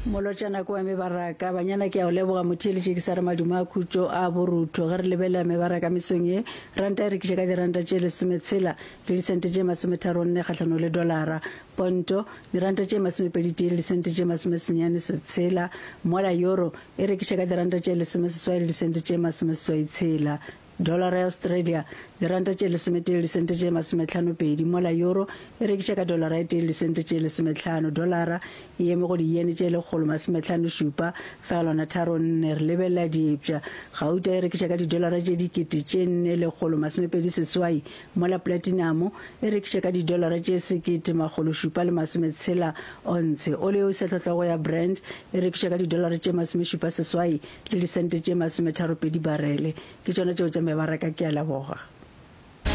Molotjana kwa mebaraka banyana ke a o leboga motheeletši ke sa re maduma a khutšo a borutho ge re lebelela mebaraka mesong ye ranta e rekiša ka diranta tše 10 le disente tše 34 kgahlano le dolara ponto diranta tše 21 le disente tše 96 mola euro e rekiša ka diranta tše 10 le disente tše 76 dolara ya Australia diranta tše 11 le disente tše 52 mola euro e rekiša ka dolara ya 1 le disente tše 15 dolara e eme go diene tše 157 fegelwana 34 re lebelela diepša gauta e rekiša ka didolara tše dikete tše 427 mola platinum e rekiša ka didolara tše 1760 ontshe ole o setlotlogo ya Brent e rekiša ka didolara tše 77 le disente tše 32 barele ke tšona tšeo tša mebaraka ke a leboga.